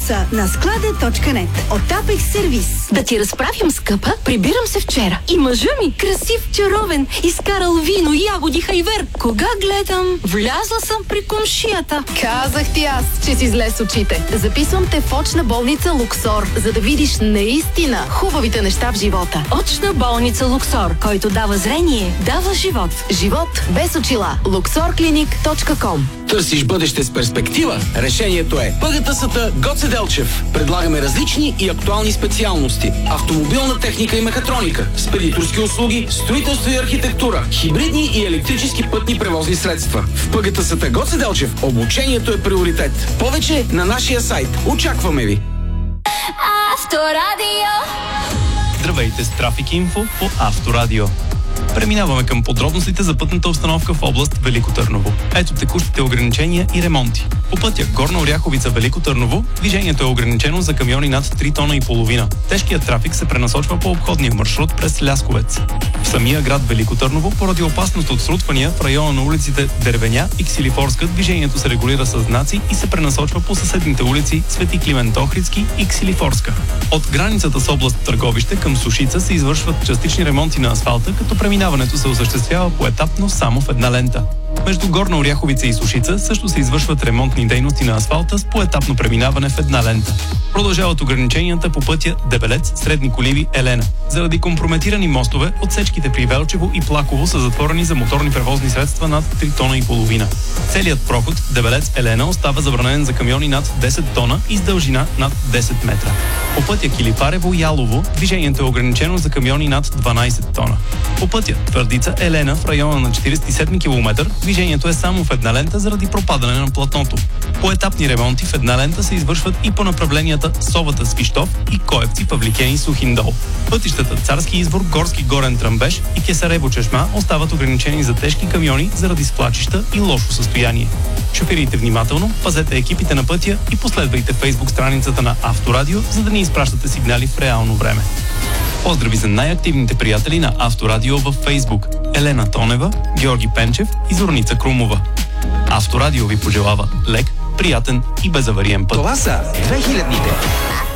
са на sklada.net. От Apex сервис. Да ти разправям, скъпа, прибирам се вчера и мъжа ми, красив, чаровен, изкарал вино, ягоди, хайвер. Кога гледам, влязла съм при комшията. Казах ти аз, че си зле с очите. Записвам те в очна болница Луксор, за да видиш наистина хубавите неща в живота. Очна болница Луксор, който дава зрение, дава живот. Живот без очила. luxorclinic.com. Търсиш бъдеще с перспектива? Решението е ПГТС-та Гоце Делчев. Предлагаме различни и актуални специалности. Автомобилна техника и мехатроника, спедиторски услуги, строителство и архитектура, хибридни и електрически пътни превозни средства. В ПГТС-та Гоце Делчев обучението е приоритет. Повече на нашия сайт. Очакваме ви! Авторадио. Здравейте с Трафик Инфо по Авторадио. Преминаваме към подробностите за пътната обстановка в област Велико Търново. Ето текущите ограничения и ремонти. По пътя Горна Оряховица Велико Търново движението е ограничено за камиони над 3 тона и половина. Тежкият трафик се пренасочва по обходния маршрут през Лясковец. В самия град Велико Търново, поради опасност от срутвания в района на улиците Дервеня и Ксилифорска, движението се регулира с знаци и се пренасочва по съседните улици Свети Климент Охридски и Ксилифорска. От границата с област Търговище към Сушица се извършват частични ремонти на асфалта, като преминаването се осъществява поетапно само в една лента. Между Горна Оряховица и Сушица също се извършват ремонтни дейности на асфалта с поетапно преминаване в една лента. Продължават ограниченията по пътя Дебелец, Средни Коливи, Елена. Заради компрометирани мостове, отсечките при Велчево и Плаково са затворени за моторни превозни средства над 3 тона и половина. Целият проход Дебелец Елена остава забранен за камиони над 10 тона и с дължина над 10 метра. По пътя Килифарево Ялово движението е ограничено за камиони над 12 тона. По пътя Твърдица Елена в района на 47 км движението е само в една лента заради пропадане на платното. Поетапни ремонти в една лента се извършват и по направленията Совата Свищов и Коевци Павликени Сухиндол. Пътищата Царски извор, Горски Горен Тръмбеш и Кесарево Чешма остават ограничени за тежки камиони заради свлачища и лошо състояние. Шофирайте внимателно, пазете екипите на пътя и последвайте Фейсбук страницата на Авторадио, за да ни изпращате сигнали в реално време. Поздрави за най-активните приятели на Авторадио във Фейсбук: Елена Тонева, Георги Пенчев и Зорница Крумова. Авторадио ви пожелава лек, приятен и безавариен път. Това са 2000-ните.